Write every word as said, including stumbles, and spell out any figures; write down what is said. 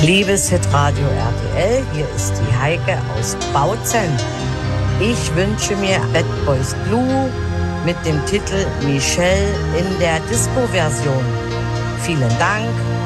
Liebes Hitradio R T L, hier ist die Heike aus Bautzen. Ich wünsche mir Bad Boys Blue mit dem Titel Michelle in der Disco-Version. Vielen Dank.